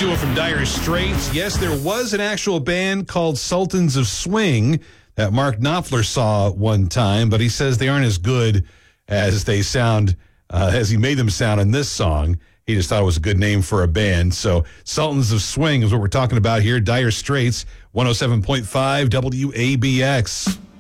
duo from Dire Straits. Yes, there was an actual band called Sultans of Swing that Mark Knopfler saw one time, but he says they aren't as good as they sound, as he made them sound in this song. He just thought it was a good name for a band. So Sultans of Swing is what we're talking about here. Dire Straits, 107.5 WABX.